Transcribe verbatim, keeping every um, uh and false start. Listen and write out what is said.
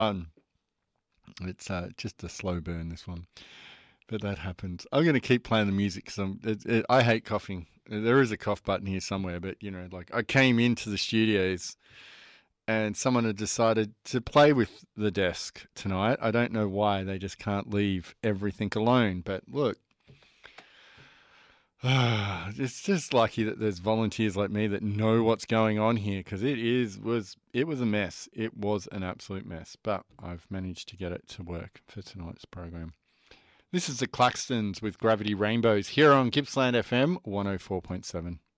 Um, it's uh, just a slow burn, this one. But that happens. I'm going to keep playing the music because I'm. It, it, I hate coughing. There is a cough button here somewhere, but you know, like I came into the studios and someone had decided to play with the desk tonight. I don't know why. They just can't leave everything alone. But look, it's just lucky that there's volunteers like me that know what's going on here because it is was it was a mess. It was an absolute mess. But I've managed to get it to work for tonight's program. This is the Claxtons with Gravity Rainbows here on Gippsland F M one oh four point seven.